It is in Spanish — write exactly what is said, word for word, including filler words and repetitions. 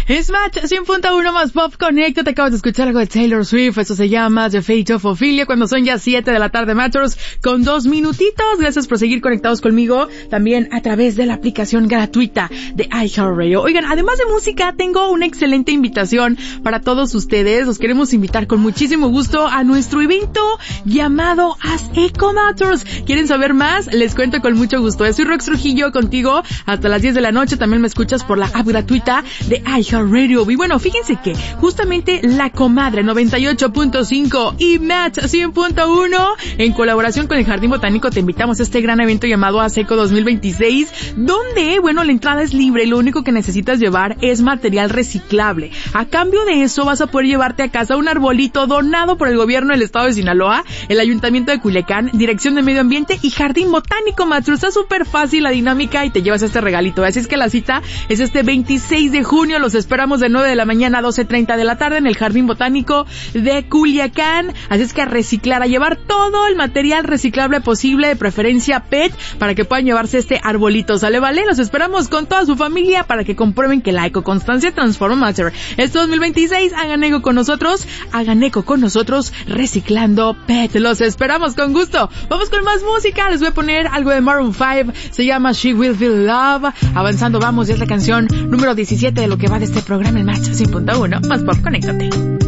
Es Match cien punto uno más Pop Connect. Te acabas de escuchar algo de Taylor Swift. Eso se llama The Fate of Ophelia, cuando son ya siete de la tarde, Matchers, con dos minutitos. Gracias por seguir conectados conmigo, también a través de la aplicación gratuita de iHeartRadio. Oigan, además de música, tengo una excelente invitación para todos ustedes. Los queremos invitar con muchísimo gusto a nuestro evento llamado As Eco Matters. ¿Quieren saber más? Les cuento con mucho gusto. Soy Rox Trujillo, contigo hasta las diez de la noche. También me escuchas por la app gratuita de iHeartRadio. Y bueno, fíjense que justamente La Comadre noventa y ocho punto cinco y Match cien punto uno, en colaboración con el Jardín Botánico, te invitamos a este gran evento llamado ASECO dos mil veintiséis, donde, bueno, la entrada es libre y lo único que necesitas llevar es material reciclable. A cambio de eso vas a poder llevarte a casa un arbolito donado por el gobierno del estado de Sinaloa, el Ayuntamiento de Culiacán, Dirección de Medio Ambiente y Jardín Botánico, Matsu. Está súper fácil la dinámica y te llevas este regalito. Así es que la cita es este veintiséis de junio. Los esperamos de nueve de la mañana a doce treinta de la tarde en el Jardín Botánico de Culiacán. Así es que a reciclar, a llevar todo el material reciclable posible, de preferencia P E T, para que puedan llevarse este arbolito. ¿Sale, vale? Los esperamos con toda su familia para que comprueben que la ecoconstancia transforma, Master. Este dos mil veintiséis, hagan eco con nosotros, hagan eco con nosotros, reciclando P E T. Los esperamos con gusto. Vamos con más música. Les voy a poner algo de Maroon cinco. Se llama She Will Feel Love. Avanzando, vamos. Y es la canción número diecisiete de lo que va de este programa en Match cien punto uno. Más Pop, conéctate.